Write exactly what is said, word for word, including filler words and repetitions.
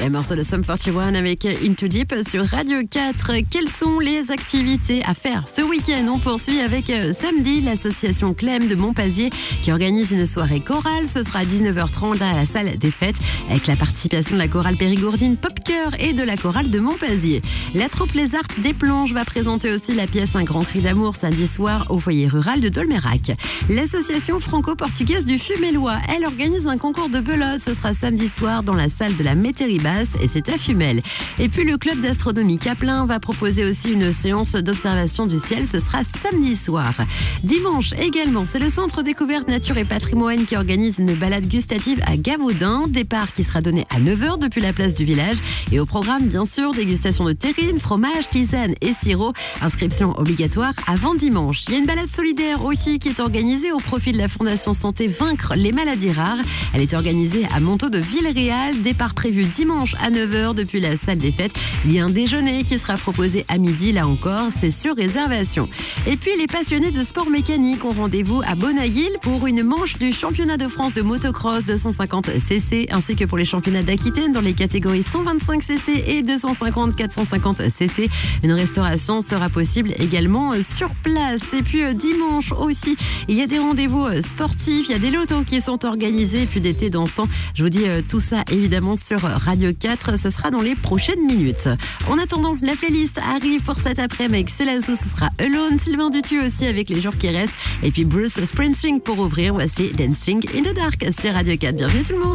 Et un morceau de Sum quarante et un avec Into Deep sur Radio quatre. Quelles sont les activités à faire ce week-end? On poursuit avec samedi l'association Clem de Montpazier qui organise une soirée chorale. Ce sera à dix-neuf heures trente à la salle des fêtes avec la participation de la chorale Périgourdine Pop Cœur et de la chorale de Montpazier. La troupe Les Arts des Plonges va présenter aussi la pièce Un grand cri d'amour samedi soir au foyer rural de Dolmerac. L'association franco-portugaise du Fumellois, elle organise un concours de belote. Ce sera samedi soir dans la salle de la Métairie basse et c'est à Fumel. Et puis le club d'astronomie Caplin va proposer aussi une séance d'observation du ciel. Ce sera samedi soir. Dimanche également, c'est le Centre Découverte Nature et Patrimoine qui organise une balade gustative à Gavaudin. Départ qui sera donné à neuf heures depuis la place du village. Et au programme, bien sûr, dégustation de terrine, fromage, tisane et sirop. Inscription obligatoire avant dimanche. Il y a une balade solidaire aussi qui est organisée au profit de la Fondation Santé Vaincre les maladies rares. Elle est organisée à Montaut de Villeréal. Départ prévu dimanche à neuf heures depuis la salle des fêtes. Il y a un déjeuner qui sera proposé à midi. Là encore, c'est sur réservation. Et puis, les passionnés de sport mécanique ont rendez-vous à Bonaguil pour une manche du championnat de France de motocross deux cent cinquante centimètres ainsi que pour les championnats d'Aquitaine dans les catégories cent vingt-cinq centimètres et deux cent cinquante à quatre cent cinquante centimètres. Une restauration sera possible également sur place. Et puis euh, dimanche aussi, il y a des rendez-vous euh, sportifs, il y a des lotos qui sont organisés et puis des thés dansants. Je vous dis euh, tout ça évidemment sur Radio quatre. Ce sera dans les prochaines minutes. En attendant, la playlist arrive pour cet après-midi avec Célasso, ce sera Alone, Sylvain Dutu aussi avec Les jours qui restent et puis Bruce Springsteen pour ouvrir. Voici Dancing in the Dark sur Radio quatre. Bienvenue tout le monde.